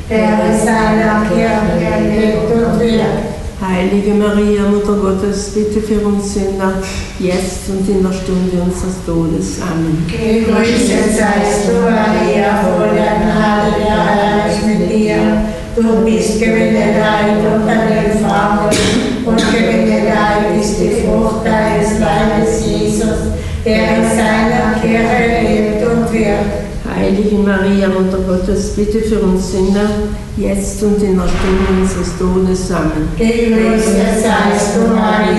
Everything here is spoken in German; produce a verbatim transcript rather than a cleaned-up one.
der in seiner Kirche lebt und wirkt. Heilige Maria, Mutter Gottes, bitte für uns Sünder, jetzt und in der Stunde unseres Todes. Amen. Gegrüßet seist du, Maria, voll der Gnade, der Herr ist mit dir. Du bist gebenedeit unter den Frauen und gebenedeit ist die Frucht deines Leibes, Jesus, der in seiner Kirche lebt und wirkt. Heilige Maria, Mutter Gottes, bitte für uns Sünder, jetzt und in der Stunde unseres Todes. Amen. Gegrüßet seist du, Maria,